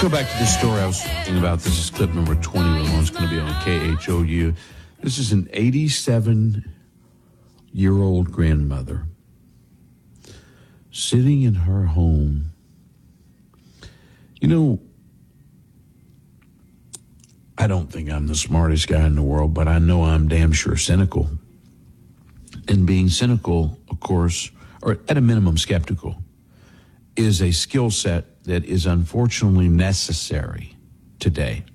Go back to this story I was thinking about. This is clip number 21. It's going to be on KHOU. This is an 87-year-old grandmother sitting in her home. You know, I don't think I'm the smartest guy in the world, but I know I'm damn sure cynical. And being cynical, of course, or at a minimum skeptical, is a skill set that is unfortunately necessary today.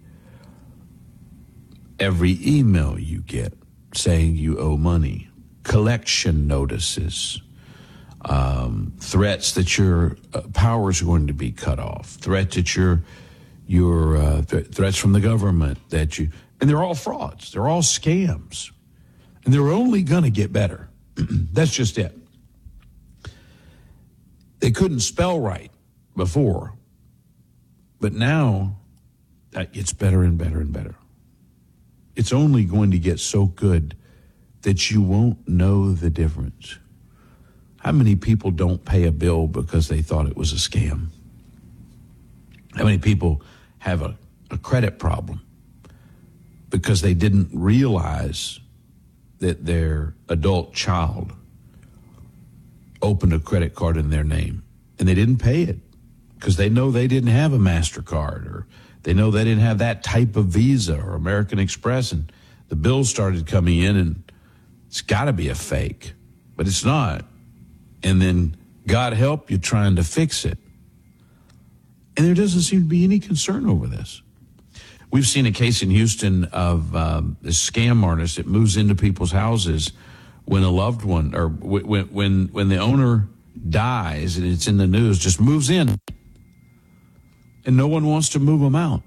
Every email you get saying you owe money, collection notices, threats that your powers are going to be cut off, threats from the government and they're all frauds, they're all scams, and they're only going to get better. That's just it. They couldn't spell right before, but now that gets better and better and better. It's only going to get so good that you won't know the difference. How many people don't pay a bill because they thought it was a scam? How many people have a credit problem because they didn't realize that their adult child opened a credit card in their name and they didn't pay it because they know they didn't have a MasterCard, or they know they didn't have that type of Visa or American Express, and the bills started coming in and it's got to be a fake, but it's not. And then God help you trying to fix it. And there doesn't seem to be any concern over this. We've seen a case in Houston of this scam artist that moves into people's houses when a loved one, or when the owner dies, and it's in the news, just moves in. And no one wants to move them out.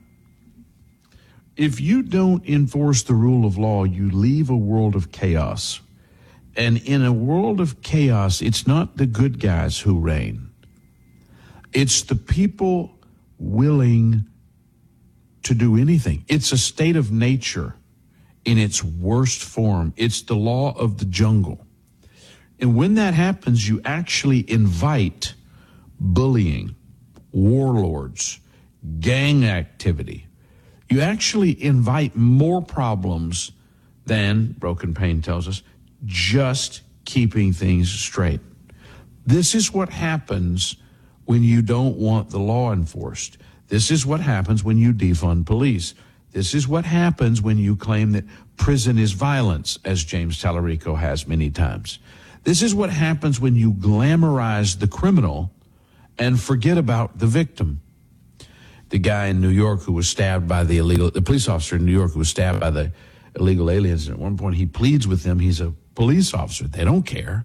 If you don't enforce the rule of law, you leave a world of chaos. And in a world of chaos, it's not the good guys who reign. It's the people willing to do anything. It's a state of nature in its worst form. It's the law of the jungle. And when that happens, you actually invite bullying, warlords, gang activity. You actually invite more problems than, Broken Pain tells us, just keeping things straight. This is what happens when you don't want the law enforced. This is what happens when you defund police. This is what happens when you claim that prison is violence, as James Tallarico has many times. This is what happens when you glamorize the criminal and forget about the victim. The guy in New York who was stabbed by the police officer in New York who was stabbed by the illegal aliens, and at one point he pleads with them. He's a police officer. They don't care.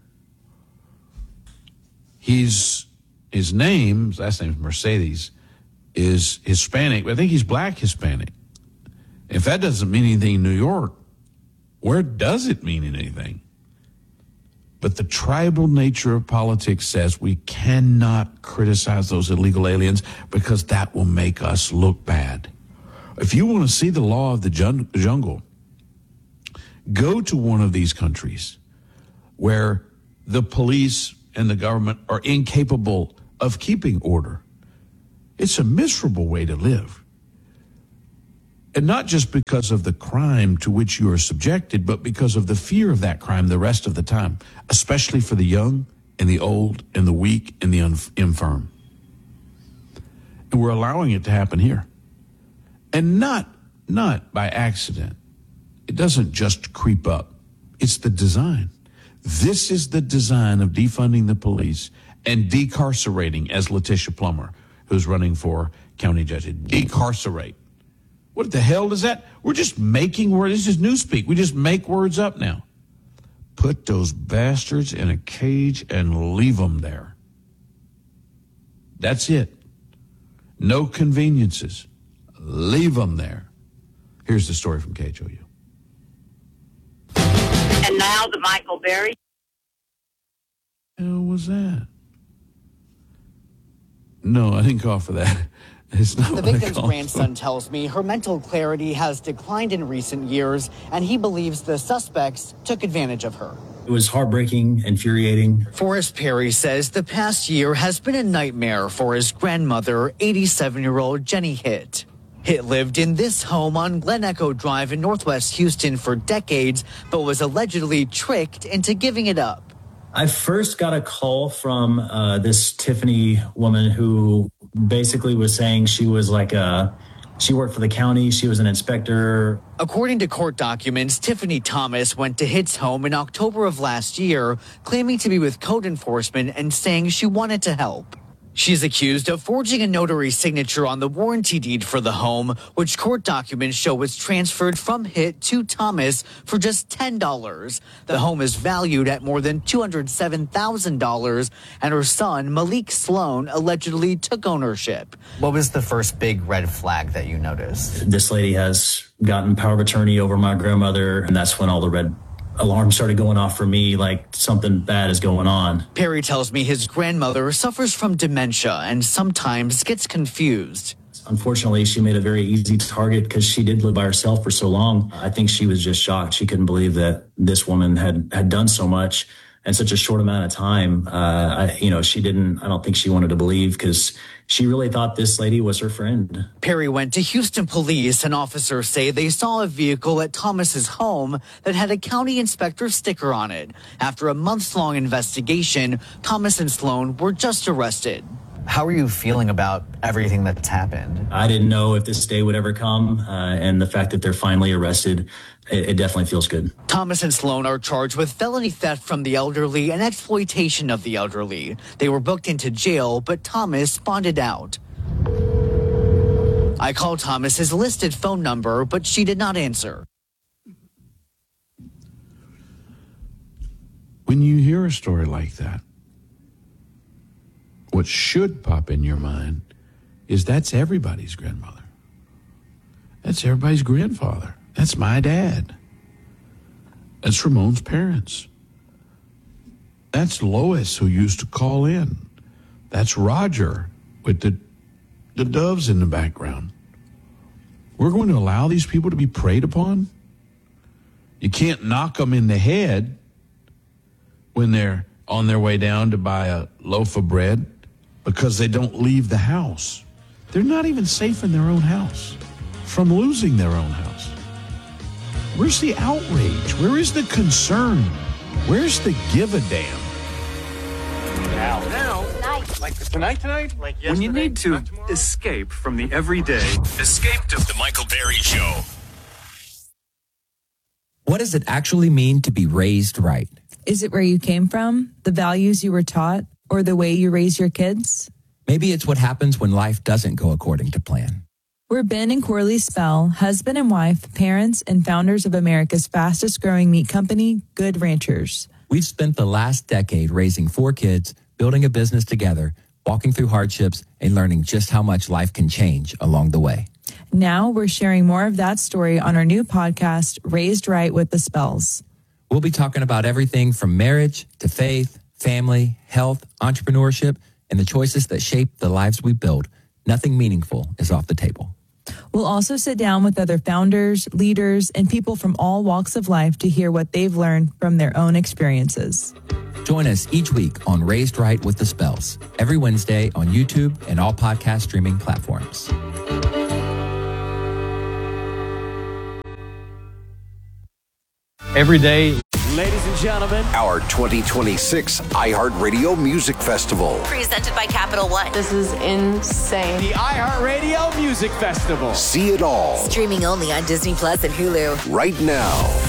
His last name's Mercedes, is Hispanic. I think he's black Hispanic. If that doesn't mean anything in New York, where does it mean anything? But the tribal nature of politics says we cannot criticize those illegal aliens because that will make us look bad. If you want to see the law of the jungle, go to one of these countries where the police and the government are incapable of keeping order. It's a miserable way to live. And not just because of the crime to which you are subjected, but because of the fear of that crime the rest of the time, especially for the young and the old and the weak and the infirm. And we're allowing it to happen here. And not by accident. It doesn't just creep up. It's the design. This is the design of defunding the police and decarcerating, as Letitia Plummer, who's running for county judge, decarcerate. What the hell is that? We're just making words. This is newspeak. We just make words up now. Put those bastards in a cage and leave them there. That's it. No conveniences. Leave them there. Here's the story from KHOU. And now the Michael Berry. What the hell was that? No, I didn't call for that. It's not the victim's grandson tells me her mental clarity has declined in recent years, and he believes the suspects took advantage of her. It was heartbreaking, infuriating. Forrest Perry says the past year has been a nightmare for his grandmother, 87-year-old Jenny Hitt. Hitt lived in this home on Glen Echo Drive in Northwest Houston for decades, but was allegedly tricked into giving it up. I first got a call from this Tiffany woman who basically was saying she was she worked for the county. She was an inspector. According to court documents, Tiffany Thomas went to Hitt's home in October of last year, claiming to be with code enforcement and saying she wanted to help. She's accused of forging a notary signature on the warranty deed for the home, which court documents show was transferred from Hitt to Thomas for just $10. The home is valued at more than $207,000, and her son, Malik Sloan, allegedly took ownership. What was the first big red flag that you noticed? This lady has gotten power of attorney over my grandmother, and that's when all the red alarms started going off for me, like something bad is going on. Perry tells me his grandmother suffers from dementia and sometimes gets confused. Unfortunately, she made a very easy target because she did live by herself for so long. I think she was just shocked. She couldn't believe that this woman had done so much in such a short amount of time. I don't think she wanted to believe because she really thought this lady was her friend. Perry went to Houston police, and officers say they saw a vehicle at Thomas's home that had a county inspector sticker on it. After a months-long investigation, Thomas and Sloan were just arrested. How are you feeling about everything that's happened? I didn't know if this day would ever come, and the fact that they're finally arrested, it definitely feels good. Thomas and Sloan are charged with felony theft from the elderly and exploitation of the elderly. They were booked into jail, but Thomas bonded out. I called Thomas's listed phone number, but she did not answer. When you hear a story like that, what should pop in your mind is that's everybody's grandmother. That's everybody's grandfather. That's my dad. That's Ramon's parents. That's Lois, who used to call in. That's Roger with the doves in the background. We're going to allow these people to be preyed upon? You can't knock them in the head when they're on their way down to buy a loaf of bread because they don't leave the house. They're not even safe in their own house from losing their own house. Where's the outrage? Where is the concern? Where's the give a damn? Now. Like tonight? Like yesterday? When you need to escape from the everyday. Escape to the Michael Berry Show. What does it actually mean to be raised right? Is it where you came from, the values you were taught, or the way you raise your kids? Maybe it's what happens when life doesn't go according to plan. We're Ben and Corley Spell, husband and wife, parents, and founders of America's fastest growing meat company, Good Ranchers. We've spent the last decade raising 4 kids, building a business together, walking through hardships, and learning just how much life can change along the way. Now we're sharing more of that story on our new podcast, Raised Right with the Spells. We'll be talking about everything from marriage to faith, family, health, entrepreneurship, and the choices that shape the lives we build. Nothing meaningful is off the table. We'll also sit down with other founders, leaders, and people from all walks of life to hear what they've learned from their own experiences. Join us each week on Raised Right with the Spells, every Wednesday on YouTube and all podcast streaming platforms. Every day, ladies and gentlemen, our 2026 iHeartRadio Music Festival. Presented by Capital One. This is insane. The iHeartRadio Music Festival. See it all. Streaming only on Disney Plus and Hulu. Right now.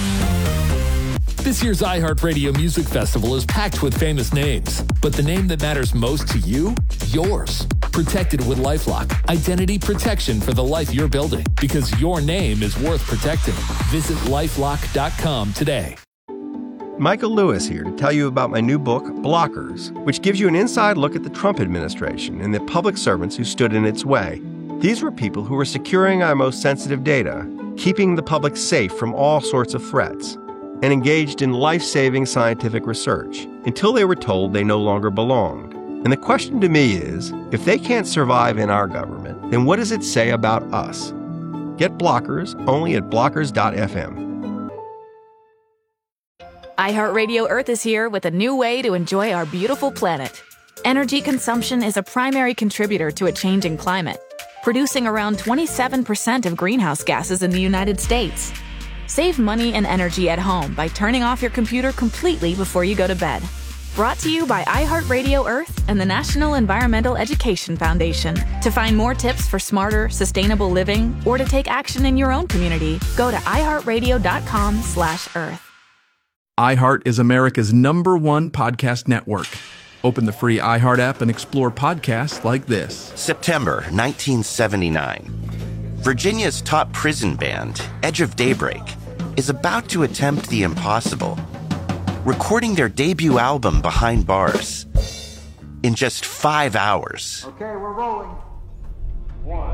This year's iHeartRadio Music Festival is packed with famous names, but the name that matters most to you? Yours. Protected with LifeLock. Identity protection for the life you're building, because your name is worth protecting. Visit LifeLock.com today. Michael Lewis here to tell you about my new book, Blockers, which gives you an inside look at the Trump administration and the public servants who stood in its way. These were people who were securing our most sensitive data, keeping the public safe from all sorts of threats, and engaged in life-saving scientific research until they were told they no longer belonged. And the question to me is, if they can't survive in our government, then what does it say about us? Get Blockers only at blockers.fm. iHeartRadio Earth is here with a new way to enjoy our beautiful planet. Energy consumption is a primary contributor to a changing climate, producing around 27% of greenhouse gases in the United States. Save money and energy at home by turning off your computer completely before you go to bed. Brought to you by iHeartRadio Earth and the National Environmental Education Foundation. To find more tips for smarter, sustainable living or to take action in your own community, go to iHeartRadio.com/Earth. iHeart is America's #1 podcast network. Open the free iHeart app and explore podcasts like this. September 1979. Virginia's top prison band, Edge of Daybreak, is about to attempt the impossible, recording their debut album Behind Bars in just 5 hours. Okay, we're rolling. 1,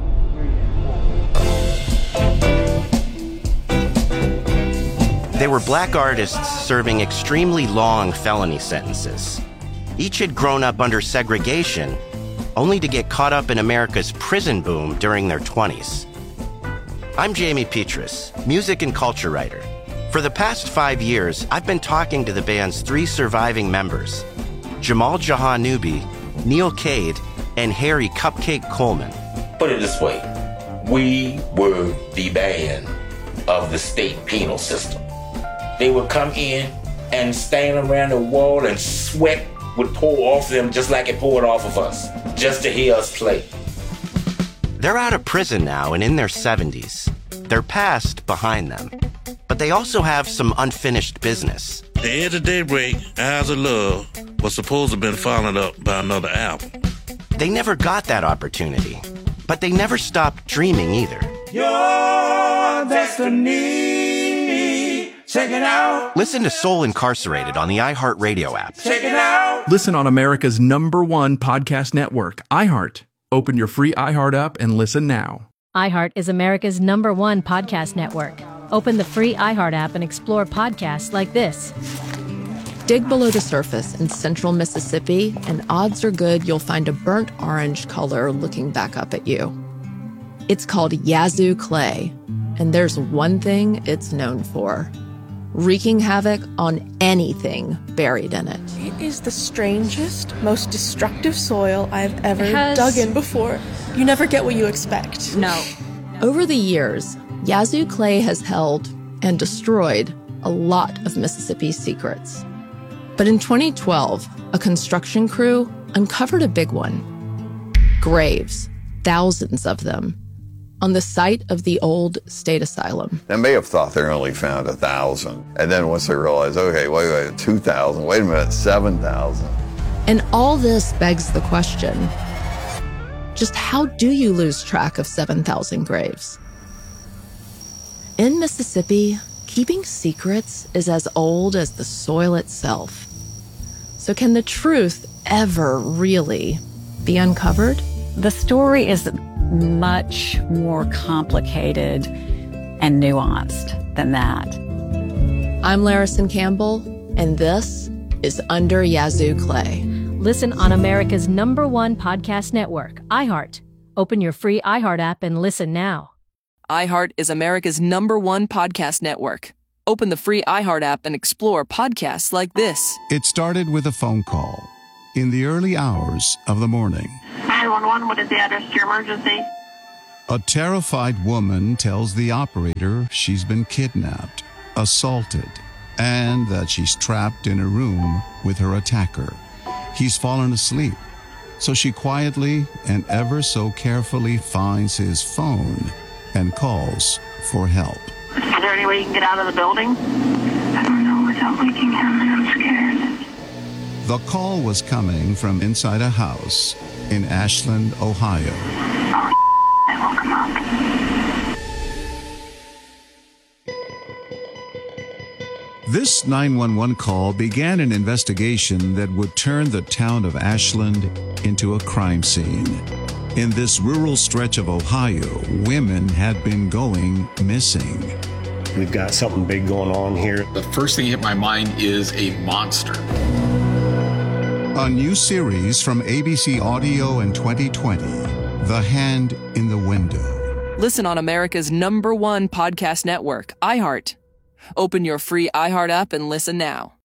2, 3, 4. They were black artists serving extremely long felony sentences. Each had grown up under segregation, only to get caught up in America's prison boom during their 20s. I'm Jamie Petrus, music and culture writer. For the past 5 years, I've been talking to the band's 3 surviving members, Jamal Jahanoubi, Neil Cade, and Harry Cupcake Coleman. Put it this way, we were the band of the state penal system. They would come in and stand around the wall and sweat would pour off them just like it poured off of us, just to hear us play. They're out of prison now and in their 70s. Their past behind them. But they also have some unfinished business. The Edge of Daybreak, Eyes of Love, was supposed to have been followed up by another album. They never got that opportunity, but they never stopped dreaming either. Your destiny, check it out. Listen to Soul Incarcerated on the iHeartRadio app. Check it out. Listen on America's #1 podcast network, iHeart. Open your free iHeart app and listen now. iHeart is America's #1 podcast network. Open the free iHeart app and explore podcasts like this. Dig below the surface in central Mississippi, and odds are good you'll find a burnt orange color looking back up at you. It's called Yazoo clay, and there's one thing it's known for: wreaking havoc on anything buried in it. It is the strangest, most destructive soil I've ever dug in before. You never get what you expect. No. Over the years, Yazoo clay has held and destroyed a lot of Mississippi's secrets. But in 2012, a construction crew uncovered a big one. Graves, thousands of them, on the site of the old state asylum. They may have thought they only found 1,000. And then once they realized, okay, wait, 2,000, wait a minute, 7,000. And all this begs the question, just how do you lose track of 7,000 graves? In Mississippi, keeping secrets is as old as the soil itself. So can the truth ever really be uncovered? The story is much more complicated and nuanced than that. I'm Larison Campbell, and this is Under Yazoo Clay. Listen on America's #1 podcast network, iHeart. Open your free iHeart app and listen now. iHeart is America's #1 podcast network. Open the free iHeart app and explore podcasts like this. It started with a phone call in the early hours of the morning. 911, what is the address to your emergency? A terrified woman tells the operator she's been kidnapped, assaulted, and that she's trapped in a room with her attacker. He's fallen asleep, so she quietly and ever so carefully finds his phone and calls for help. Is there any way you can get out of the building? I don't know without waking him, and I'm scared. The call was coming from inside a house in Ashland, Ohio. I woke him up. This 911 call began an investigation that would turn the town of Ashland into a crime scene. In this rural stretch of Ohio, women had been going missing. We've got something big going on here. The first thing hit my mind is a monster. A new series from ABC Audio in 2020, The Hand in the Window. Listen on America's #1 podcast network, iHeart. Open your free iHeart app and listen now.